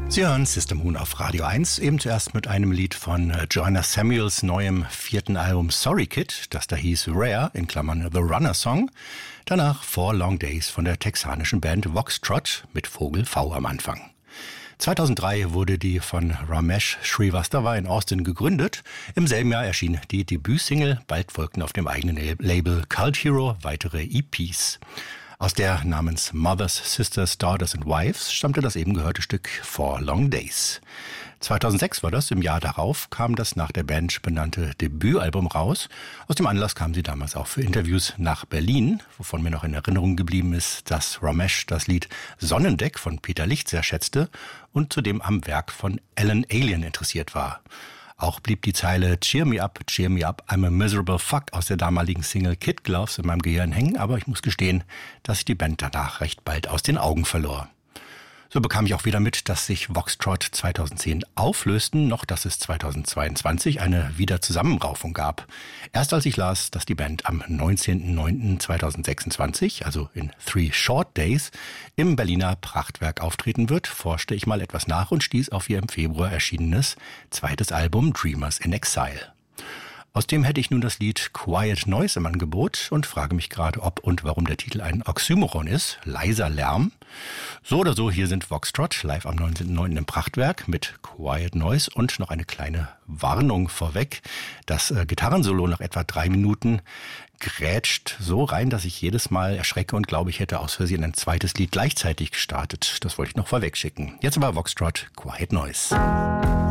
Sie hören System Moon auf Radio 1, eben zuerst mit einem Lied von Joanna Samuels neuem 4. Album Sorry Kid, das da hieß Rare, in Klammern The Runner Song. Danach 4 Long Days von der texanischen Band Voxtrot mit Vogel V am Anfang. 2003 wurde die von Ramesh Srivastava in Austin gegründet. Im selben Jahr erschien die Debütsingle, bald folgten auf dem eigenen Label Cult Hero weitere EPs. Aus der namens Mothers, Sisters, Daughters and Wives stammte das eben gehörte Stück 4 Long Days. 2006 war das, im Jahr darauf kam das nach der Band benannte Debütalbum raus. Aus dem Anlass kamen sie damals auch für Interviews nach Berlin, wovon mir noch in Erinnerung geblieben ist, dass Ramesh das Lied Sonnendeck von Peter Licht sehr schätzte und zudem am Werk von Alan Alien interessiert war. Auch blieb die Zeile Cheer me up, I'm a miserable fuck aus der damaligen Single Kid Gloves in meinem Gehirn hängen, aber ich muss gestehen, dass ich die Band danach recht bald aus den Augen verlor. So bekam ich auch wieder mit, dass sich Voxtrot 2010 auflösten, noch dass es 2022 eine Wiederzusammenraufung gab. Erst als ich las, dass die Band am 19.09.2026, also in 3 Short Days, im Berliner Prachtwerk auftreten wird, forschte ich mal etwas nach und stieß auf ihr im Februar erschienenes 2. Album Dreamers in Exile. Aus dem hätte ich nun das Lied Quiet Noise im Angebot und frage mich gerade, ob und warum der Titel ein Oxymoron ist, leiser Lärm. So oder so, hier sind Voxtrot live am 19.09. im Prachtwerk mit Quiet Noise und noch eine kleine Warnung vorweg. Das Gitarrensolo nach etwa 3 Minuten grätscht so rein, dass ich jedes Mal erschrecke und glaube, ich hätte aus Versehen ein zweites Lied gleichzeitig gestartet. Das wollte ich noch vorweg schicken. Jetzt aber Voxtrot, Quiet Noise.